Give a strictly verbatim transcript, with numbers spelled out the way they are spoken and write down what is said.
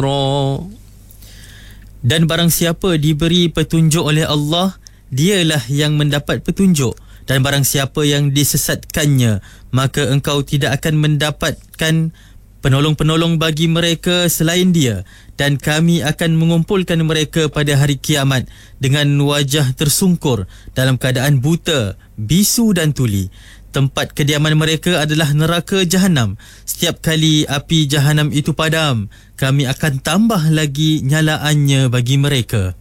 Dan barang siapa diberi petunjuk oleh Allah, dialah yang mendapat petunjuk. Dan barang siapa yang disesatkannya, maka engkau tidak akan mendapatkan penolong-penolong bagi mereka selain dia. Dan kami akan mengumpulkan mereka pada hari kiamat dengan wajah tersungkur, dalam keadaan buta, bisu dan tuli. Tempat kediaman mereka adalah neraka Jahanam. Setiap kali api Jahanam itu padam, kami akan tambah lagi nyalaannya bagi mereka.